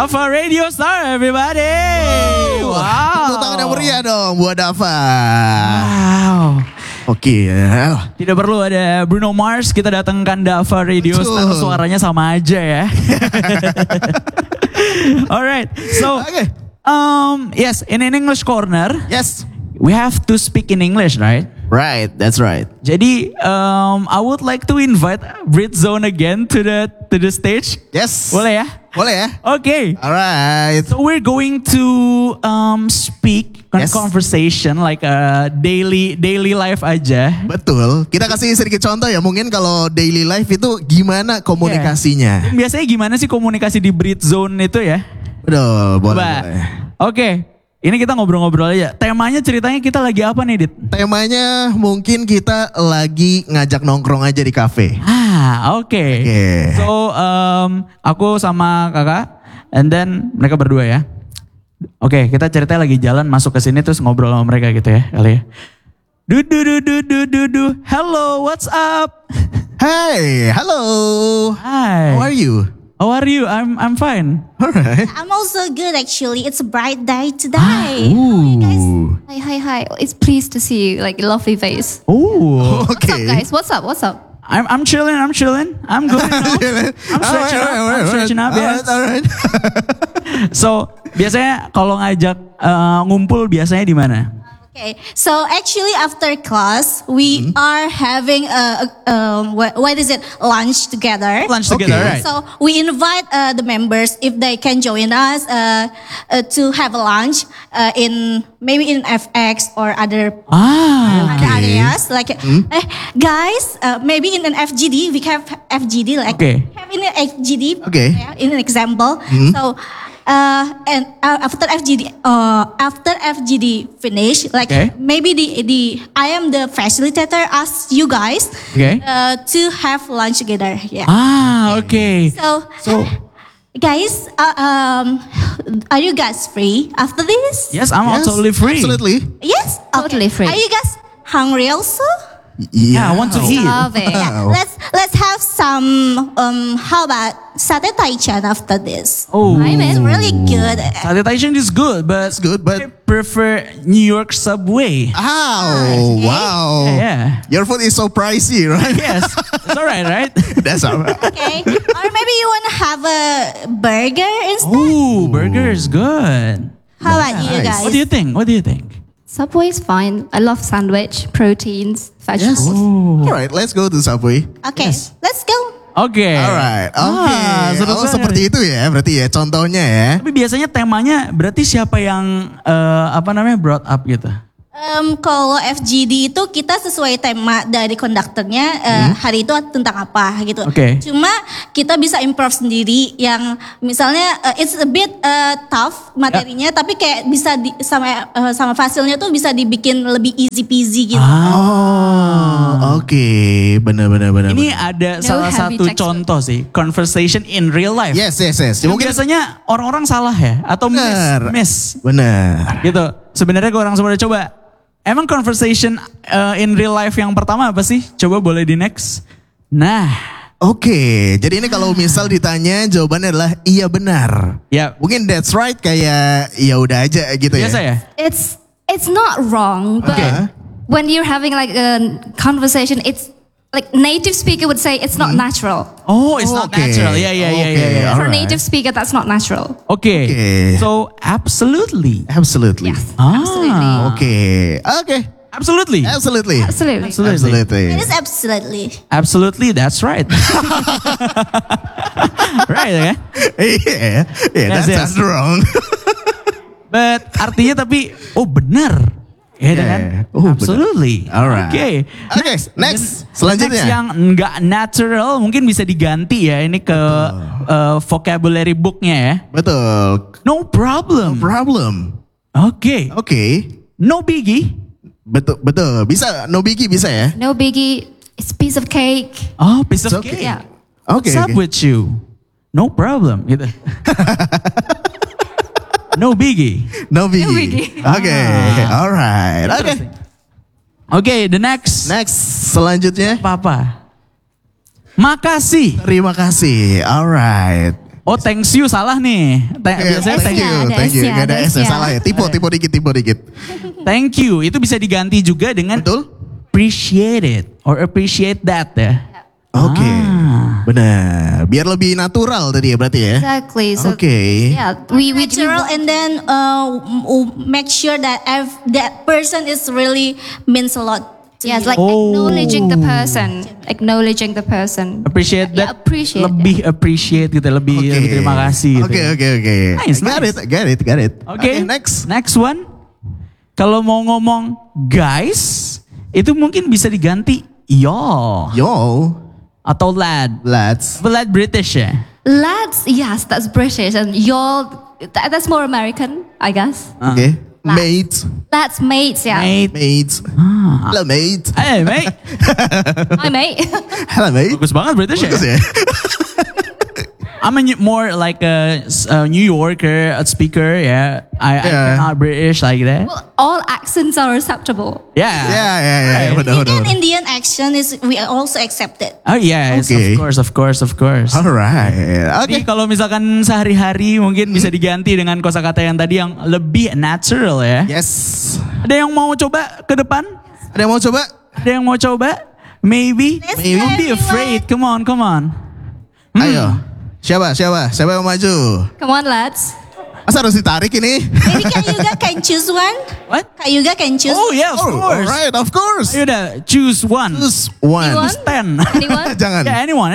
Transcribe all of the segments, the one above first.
Dava Radio Star, everybody. Wow. Tepuk tangan yang meriah dong buat Dava. Wow. Oke. Tidak perlu ada Bruno Mars, kita datangkan Dava Radio Star, suaranya sama aja ya. Alright, so yes, in an English corner, Yes. we have to speak in English, right? Right, that's right. Jadi, I would like to invite Brit Zone again to the stage. Yes. Boleh ya? Boleh ya? Okay. Alright. So we're going to speak conversation like a daily life aja. Betul. Kita kasih sedikit contoh ya. Mungkin kalau daily life itu gimana komunikasinya? Biasanya gimana sih komunikasi di Brit Zone itu ya? Betul, boleh. Coba. Oke. Ini kita ngobrol-ngobrol aja. Temanya ceritanya kita lagi apa nih, Dit? Temanya mungkin kita lagi ngajak nongkrong aja di kafe. Oke. So, aku sama kakak, and then mereka berdua ya. Oke, kita ceritanya lagi jalan masuk ke sini terus ngobrol sama mereka gitu ya, kali ya. Hello, what's up? Hey, hello. Hi. How are you? How are you? I'm fine. Alright. I'm also good actually. It's a bright day today. Ooh. Hi. It's pleased to see you. Like a lovely face. Oh. Okay. What's up, guys? What's up? I'm chilling. I'm good. I'm stretching up. Yeah. Alright. So biasanya kalau ngajak ngumpul biasanya di mana? Okay, so actually after class we are having lunch together. Lunch together, right? So we invite the members if they can join us to have a lunch in maybe in FX or other areas like guys maybe in an FGD we have FGD like have in an FGD in an example. So. And after FGD finish, like maybe the I am the facilitator. Ask you guys to have lunch together. Yeah. Okay. So guys, are you guys free after this? Yes, I'm totally free. Absolutely. Yes, Totally free. Are you guys hungry also? Yeah, I want to eat. Love it. Yeah, let's have some. How about satay taichan after this? Oh, It's really good. satay taichan is good, but It's good, but I prefer New York Subway. oh, wow. Yeah. Your food is so pricey, right? Yes, it's alright, right? That's alright. Okay, or maybe you want to have a burger instead. Ooh, burger is good. How about you guys? What do you think? Subway's fine. I love sandwich, proteins, vegetables. Alright, let's go to Subway. Okay, let's go. Oke. Alright, oke. seru banget. Seperti itu ya, berarti ya contohnya ya. Tapi biasanya temanya berarti siapa yang brought up gitu? Kalau FGD itu kita sesuai tema dari konduktornya hari itu tentang apa gitu. Cuma kita bisa improve sendiri yang misalnya it's a bit tough materinya tapi kayak bisa sama fasilnya tuh bisa dibikin lebih easy peasy gitu. Oke, benar. Ini ada salah satu contoh sih, conversation in real life. Yes. Mungkin biasanya orang-orang salah ya atau miss. Benar. Gitu. Sebenarnya gue orang sebenarnya coba. Emang conversation in real life yang pertama apa sih? Coba boleh di next. Nah. Oke, jadi ini kalau misal ditanya jawabannya adalah iya benar. Ya. Mungkin that's right kayak ya udah aja gitu ya. Biasa ya? It's not wrong, but when you're having like a conversation, it's like native speaker would say it's not natural. Oh, it's not natural. Yeah. For native speaker, that's not natural. Okay. So absolutely. Yes, absolutely. Oke. Absolutely. Absolutely. It is absolutely. Absolutely, that's right. Right, okay? Yeah, that's Yes. wrong. But artinya tapi, benar. Ya kan? Absolutely. Alright. Oke. Next. Selanjutnya. Next yang enggak natural mungkin bisa diganti ya ini ke vocabulary booknya ya. Betul. No problem. Oke. No biggie. Betul. Bisa, no biggie bisa ya? No biggie. It's piece of cake. Oh, piece of cake. Yeah. What's up with you? No problem gitu. No biggie. Oke, alright. Oke, the next. Selanjutnya. Apa? Makasih. Terima kasih, alright. Oh, thanks you salah nih. Biasanya Thank you, ada thank you. S-nya, Gak ada ada S-nya, S-nya. salah ya. Tipe dikit. thank you. Itu bisa diganti juga dengan Betul? appreciate it or appreciate that ya. Oke, benar. Biar lebih natural tadi ya berarti ya. Exactly. So Oke. yeah, we Natural, and then make sure that that person is really means a lot. yes, like Oh. acknowledging the person. Appreciate Yeah, that. appreciate Lebih appreciate gitu, lebih terima kasih gitu. Oke. Nice, Got nice. it. Oke, Next. Next one. Kalau mau ngomong guys, itu mungkin bisa diganti yo Yo, atau lad. lads. But lad British ya. Lads, yes, that's British, and that's more American, I guess. Oke. Mates. That's mates, yeah. Mate. Mates. Hello mate. Hey mate. Hi, mate. Hello mate. Bagus banget British ya. Bagus ya. I'm more like a New Yorker, a speaker, yeah. I Yeah. cannot British like that. Well, all accents are acceptable. Yeah. Ya, benar. Even Indian action is we also accept it. Oh yes, Okay. of course. Alright. Jadi Oke. kalau misalkan sehari-hari mungkin bisa diganti dengan kosakata yang tadi yang lebih natural ya. Yes. Ada yang mau coba ke depan? Ada yang mau coba? Ada yang mau coba? Maybe. Let's Don't be try, afraid. Come on. Ayo. Siapa yang maju? Come on, lads. Masa harus ditarik ini? Maybe Kak Yuga can choose one. What? Kak Yuga can choose. Oh yeah, of course. Alright, of course. Yaudah, choose one. Choose one. Anyone? Choose 10. Anyone? Jangan. Yeah, anyone.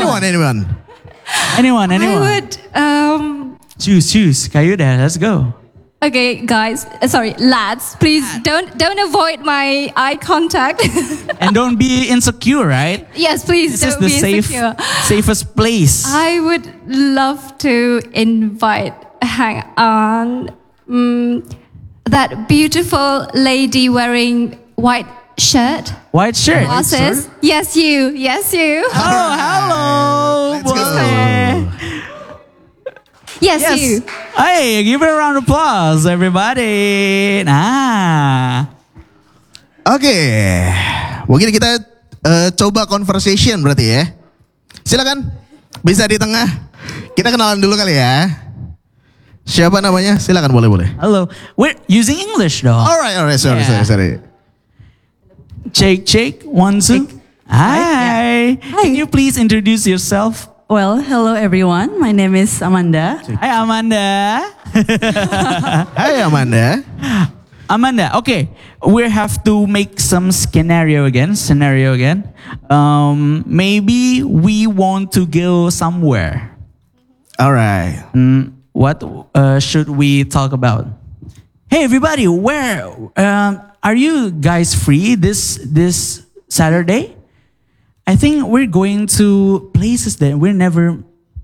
Anyone. I would. Choose. Kayu dah, let's go. Okay, guys. Sorry, lads. Please don't avoid my eye contact. And don't be insecure, right? Yes, please This is don't the be insecure. safest place. I would love to invite. Hang on. That beautiful lady wearing white shirt. White shirt. Glasses. Yes, you. Oh, hello. Let's go. Yes, Yes. you. Hey, give it a round of applause, everybody. Nah. Oke. Mungkin kita coba conversation berarti ya. Silakan. Bisa di tengah. Kita kenalan dulu kali ya. Siapa namanya? Silakan boleh. Hello. We're using English though. Alright. Sorry. Check. 1, 2. Hi. Can you please introduce yourself? Well, hello everyone. My name is Amanda. Hi Amanda. Hai Amanda. Amanda, okay. We have to make some scenario again. Maybe we want to go somewhere. Alright. What should we talk about? Hey everybody, where are you guys free this Saturday? I think we're going to places that we never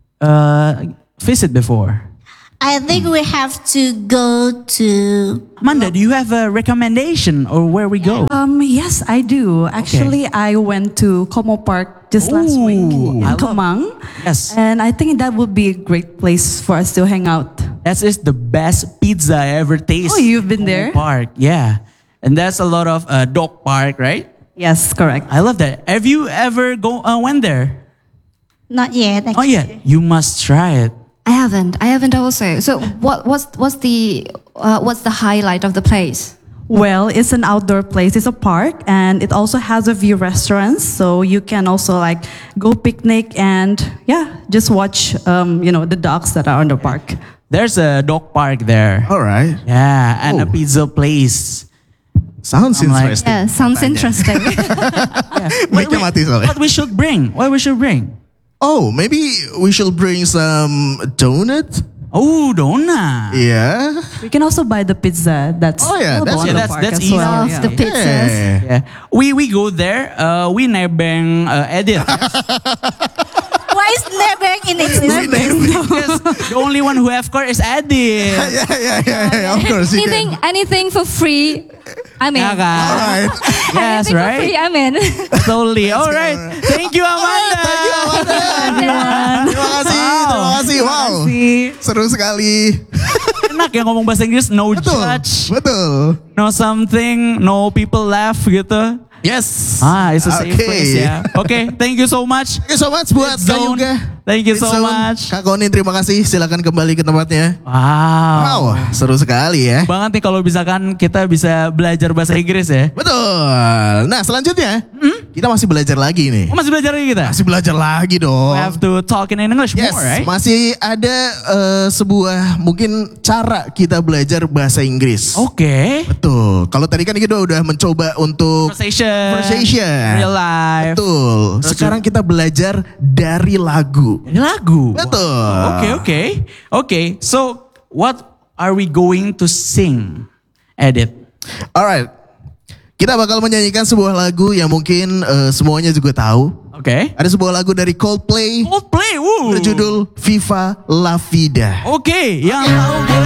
visit before. I think we have to go to. Amanda, do you have a recommendation or where we go? Yes, I do. Actually, I went to Como Park just last week Ooh, I in love- Kemang. Yes. And I think that would be a great place for us to hang out. That is the best pizza I ever tasted. Oh, you've been there? Park, yeah. And that's a lot of dog park, right? Yes, correct. I love that. Have you ever went there? Not yet. Oh Actually. yeah, you must try it. I haven't also. So what's the highlight of the place? Well, it's an outdoor place. It's a park, and it also has a few restaurants, so you can also like go picnic and just watch the dogs that are on the park. There's a dog park there. Alright. Yeah, and a Oh. pizza place. Sounds I'm like- interesting. Yeah, sounds interesting. Mic-nya mati soalnya. What we should bring? Oh, maybe we should bring some donut. Oh, donut. Yeah. We can also buy the pizza. That's Oh, yeah, available that's- on yeah, the park that's as easy. well. Love the pizzas. Yeah. Yeah, we go there. We nebeng Edith. Why is Nebeng in it? Because the only one who have car is Edith. Yeah. Of course you can. anything for free, I'm in. Ya kan? Alright. Yes, Anything for free, right? I'm in. Totally. All right. Thank you, Amanda. Thank you Amanda. Terima kasih. Wow. Seru sekali. Enak ya ngomong bahasa Inggris, no Betul. judge, Betul. no something, no people laugh gitu. Yes. It's a safe Okay. place ya. Okay, thank you so much. Thank you so much buat Kak Zone. Yuga. Thank you so Soon. much. Kak Konin, terima kasih. Silakan kembali ke tempatnya. Wow. Wow, seru sekali ya. Banget nih kalau misalkan kita bisa belajar bahasa Inggris ya. Betul. Nah, selanjutnya kita masih belajar lagi nih. Oh, masih belajar lagi kita? Masih belajar lagi dong. We have to talk in English Yes, more, right? masih ada sebuah mungkin cara kita belajar bahasa Inggris. Oke. Betul. Kalau tadi kan kita udah mencoba untuk Conversation. Real life. Betul. Terus Sekarang kita belajar dari lagu. Ini lagu. Betul. Okay. So, what are we going to sing? Edit. Alright. Kita bakal menyanyikan sebuah lagu yang mungkin semuanya juga tahu. Oke. Ada sebuah lagu dari Coldplay Coldplay. Woo. berjudul Viva La Vida. Oke, yang tahu boleh